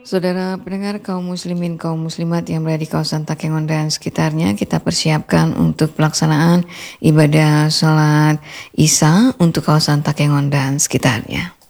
Saudara pendengar kaum muslimin kaum muslimat yang berada di kawasan Takengon dan sekitarnya, kita persiapkan untuk pelaksanaan ibadah sholat Isya untuk kawasan Takengon dan sekitarnya.